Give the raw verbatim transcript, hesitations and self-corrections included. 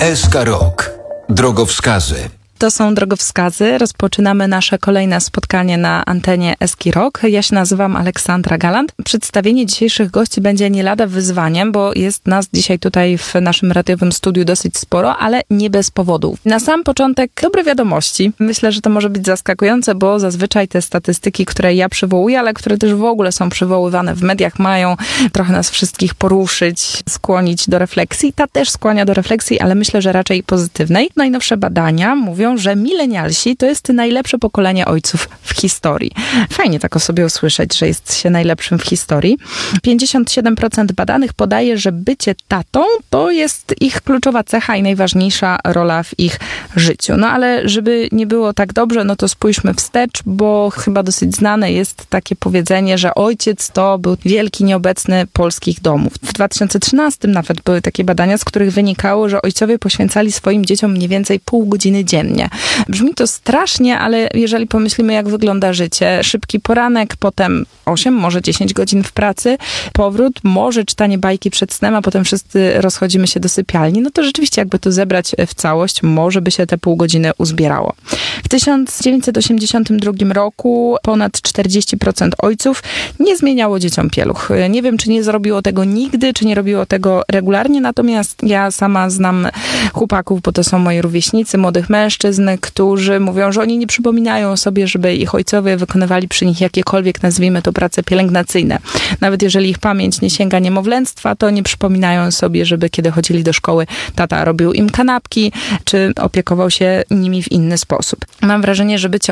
S K Rok. Drogowskazy. To są drogowskazy. Rozpoczynamy nasze kolejne spotkanie na antenie S K Rok. Ja się nazywam Aleksandra Galant. Przedstawienie dzisiejszych gości będzie nie lada wyzwaniem, bo jest nas dzisiaj tutaj w naszym radiowym studiu dosyć sporo, ale nie bez powodu. Na sam początek dobre wiadomości. Myślę, że to może być zaskakujące, bo zazwyczaj te statystyki, które ja przywołuję, ale które też w ogóle są przywoływane w mediach, mają trochę nas wszystkich poruszyć, skłonić do refleksji. Ta też skłania do refleksji, ale myślę, że raczej pozytywnej. Najnowsze badania mówią, że milenialsi to jest najlepsze pokolenie ojców w historii. Fajnie tak o sobie usłyszeć, że jest się najlepszym w historii. pięćdziesiąt siedem procent badanych podaje, że bycie tatą to jest ich kluczowa cecha i najważniejsza rola w ich życiu. No ale żeby nie było tak dobrze, no to spójrzmy wstecz, bo chyba dosyć znane jest takie powiedzenie, że ojciec to był wielki nieobecny polskich domów. W dwa tysiące trzynastym nawet były takie badania, z których wynikało, że ojcowie poświęcali swoim dzieciom mniej więcej pół godziny dziennie. Brzmi to strasznie, ale jeżeli pomyślimy, jak wygląda życie, szybki poranek, potem osiem, może dziesięć godzin w pracy, powrót, może czytanie bajki przed snem, a potem wszyscy rozchodzimy się do sypialni, no to rzeczywiście jakby to zebrać w całość, może by się te pół godziny uzbierało. W tysiąc dziewięćset osiemdziesiątym drugim roku ponad czterdzieści procent ojców nie zmieniało dzieciom pieluch. Nie wiem, czy nie zrobiło tego nigdy, czy nie robiło tego regularnie, natomiast ja sama znam chłopaków, bo to są moi rówieśnicy, młodych mężczyzn, którzy mówią, że oni nie przypominają sobie, żeby ich ojcowie wykonywali przy nich jakiekolwiek, nazwijmy to, prace pielęgnacyjne. Nawet jeżeli ich pamięć nie sięga niemowlęctwa, to nie przypominają sobie, żeby kiedy chodzili do szkoły, tata robił im kanapki, czy opiekował się nimi w inny sposób. Mam wrażenie, że bycie